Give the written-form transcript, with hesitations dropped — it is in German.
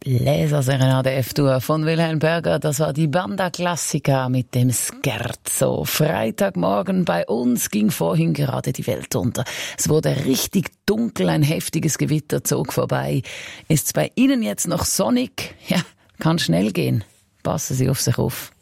Laserserenade F-Dur von Wilhelm Berger, das war die Banda Classica mit dem Scherzo. Freitagmorgen bei uns ging vorhin gerade die Welt unter. Es wurde richtig dunkel, ein heftiges Gewitter zog vorbei. Ist's bei Ihnen jetzt noch sonnig? Ja, kann schnell gehen. Passen Sie auf sich auf.